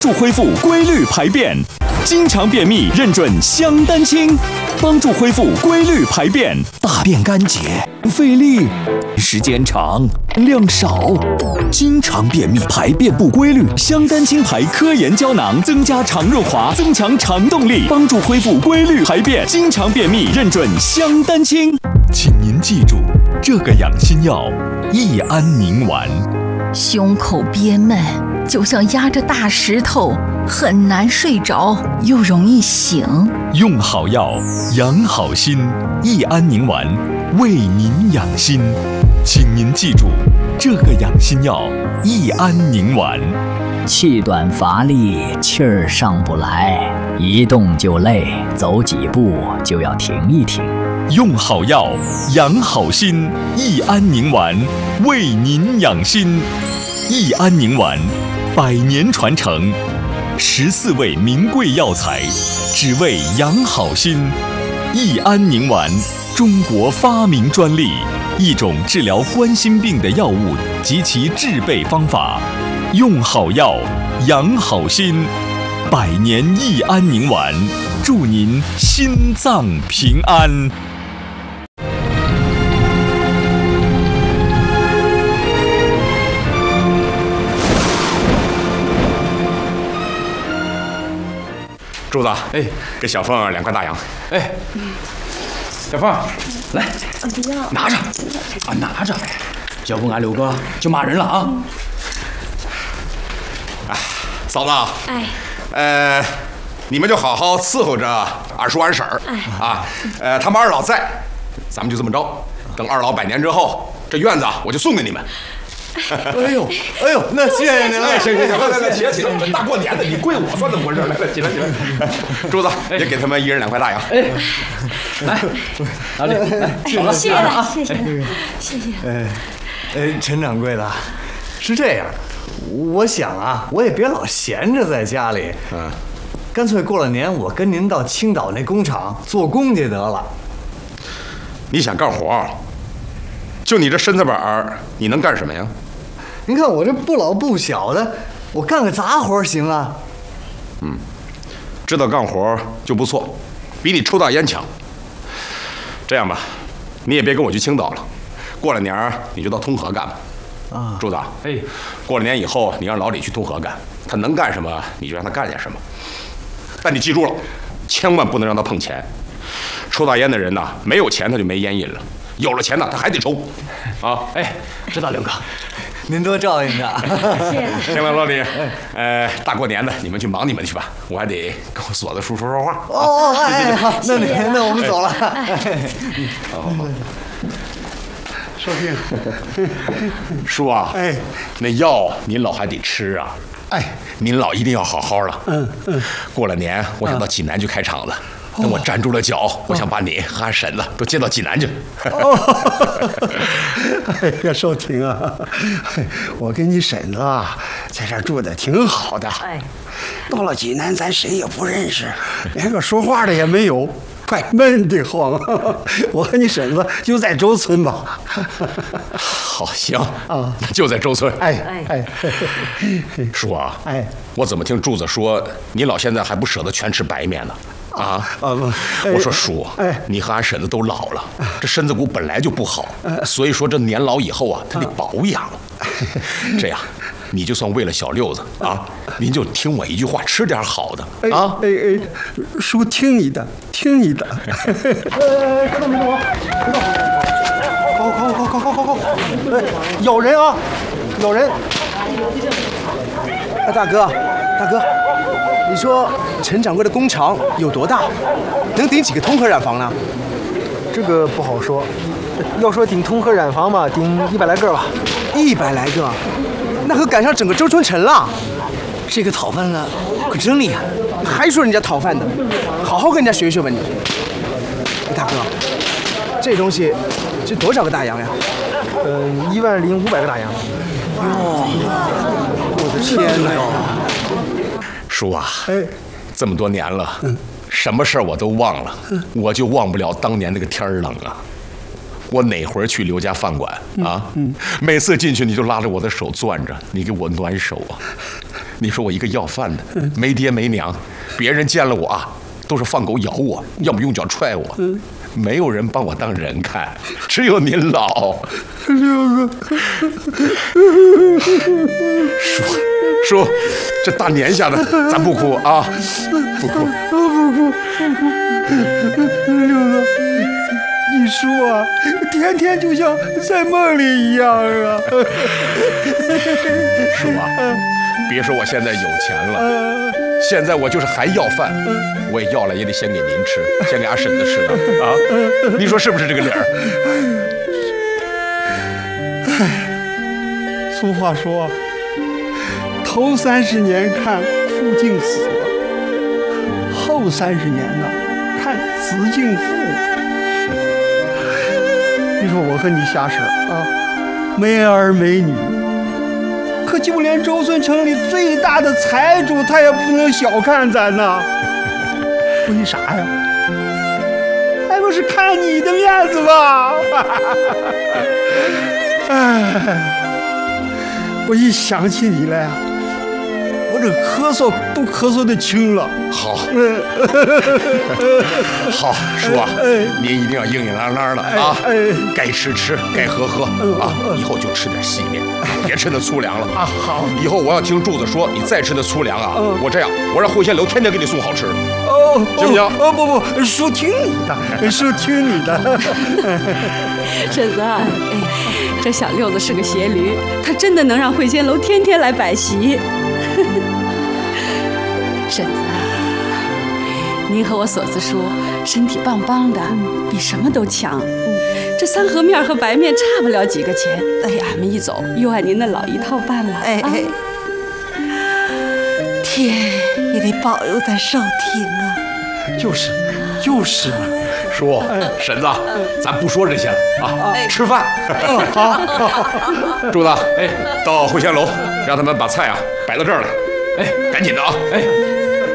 助恢复规律排便，经常便秘认准香丹清，帮助恢复规律排便，大便干结，费力，时间长，量少，经常便秘排便不规律，香丹清牌科研胶囊增加肠润滑，增强肠动力，帮助恢复规律排便，经常便秘认准香丹清。请您记住这个养心药：益安宁丸。 胸口憋闷，就像压着大石头，很难睡着，又容易醒。 用好药，养好心，益安宁丸为您养心。请您记住这个养心药：益安宁丸。 气短乏力，气儿上不来，一动就累，走几步就要停一停。 用好药，养好心，益安宁丸为您养心。益安宁丸，100年传承，14味名贵药材，只为养好心。益安宁丸，中国发明专利，一种治疗冠心病的药物及其制备方法。用好药，养好心，100年益安宁丸，祝您心脏平安。 柱子，哎，给小凤2块大洋。哎，小凤，来， 不要， 拿着，拿着，要不俺刘哥就骂人了啊！哎，嫂子，哎，你们就好好伺候着二叔二婶儿，他们二老在，咱们就这么着，等二老100年之后，这院子我就送给你们。哎呦，那谢谢您了。行，来，起来，大过年的，你跪我算怎么回事？来，起来。柱子，也给他们1人2块大洋。哎，来，老李，来， 谢谢了，谢谢。 陈掌柜的，是这样，我想啊，我也别老闲着在家里，干脆过了年，我跟您到青岛那工厂做工去得了。 你想干活？就你这身子板儿，你能干什么呀？ 您看我这不老不小的，我干个杂活行啊。 知道干活就不错，比你抽大烟强。这样吧，你也别跟我去青岛了，过了年儿你就到通河干吧。啊，柱子，哎，过了年以后你让老李去通河干，他能干什么你就让他干点什么。但你记住了，千万不能让他碰钱。抽大烟的人呐，没有钱他就没烟瘾了。有了钱呢，他还得抽，啊！哎，知道刘哥， 您多照应着。 行了，老李，大过年的，你们去忙你们去吧，我还得跟我锁子叔说话。 好，那我们走了。 好。寿庆，叔啊，那药您老还得吃啊，您老一定要好好的。过了年，我想到济南去开厂子。等我站住了脚，我想把你和俺婶子都接到济南去。 哎呀，寿婷啊，我跟你婶子啊，在这儿住的挺好的。到了济南，咱谁也不认识，连个说话的也没有，怪闷得慌。我和你婶子就在周村吧。 好，行啊，那就在周村。叔啊，我怎么听柱子说，你老现在还不舍得全吃白面呢？我说叔，你和俺婶子都老了，这身子骨本来就不好，所以说这年老以后啊，他得保养。这样，你就算为了小六子啊，您就听我一句话，吃点好的啊。 叔听你的，听你的。别动，别动啊！好！有人啊，有人！ 大哥。你说陈掌柜的工厂有多大？能顶几个通河染坊呢？ 这个不好说。要说顶通河染坊嘛，顶100来个吧。 100来个，那可赶上整个周春城了。 这个讨饭的可真厉害， 还说人家讨饭的，好好跟人家学学吧你。大哥，这东西值多少个大洋呀 ？10500个大洋。 我的天哪！ 叔啊，这么多年了，什么事儿我都忘了，我就忘不了当年那个天儿冷啊。我哪回去刘家饭馆啊？每次进去你就拉着我的手攥着，你给我暖手啊。 你说我一个要饭的，没爹没娘，别人见了我啊，都是放狗咬我，要么用脚踹我，没有人帮我当人看，只有您老。 六哥， 叔，这大年下的，咱不哭啊，不哭， 不哭。六哥，你叔啊，天天就像在梦里一样啊。 叔啊，别说我现在有钱了，现在我就是还要饭，我也要了也得先给您吃，先给俺婶子吃的啊。你说是不是这个理儿？ 俗话说，头30年看父敬死，后30年呢看子敬父。你说我和你瞎婶啊，没儿没女，可就连周村城里最大的财主，他也不能小看咱呐。为啥呀？还不是看你的面子吧？哎。我一想起你来啊，我这咳嗽都咳嗽的轻了。 好，好，叔啊，您一定要硬硬朗朗的啊，该吃吃，该喝喝啊，以后就吃点细面，别吃那粗粮了啊。好，以后我要听柱子说你再吃那粗粮啊，我这样，我让惠仙楼天天给你送好吃的。哦，行不行？ 哦不，叔听你的，叔听你的。 婶子，这小六子是个鞋驴，他真的能让惠仙楼天天来摆席。婶子，您和我锁子叔身体棒棒的，比什么都强。这三合面和白面差不了几个钱，俺们一走又按您那老一套办了。 天也得保佑咱少廷啊！ 就是嘛。 叔，婶子，咱不说这些了啊，吃饭。好，柱子，到惠仙楼，让他们把菜啊摆到这儿来。赶紧的啊！